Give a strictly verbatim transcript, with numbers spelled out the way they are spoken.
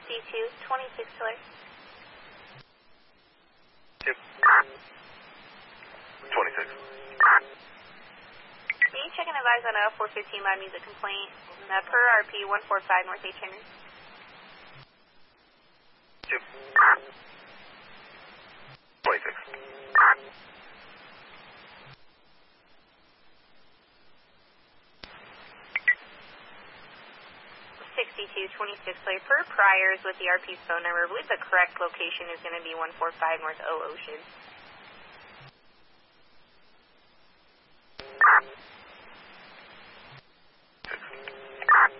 sixty-two twenty-six clear. Two. twenty-six. Can you check and advise on a four fifteen loud music complaint uh, per R P one four five North H Henry? Two. twenty-six. sixty-two twenty-six clear. Per priors with the R P's phone number, I believe the correct location is going to be one four five North O Ocean.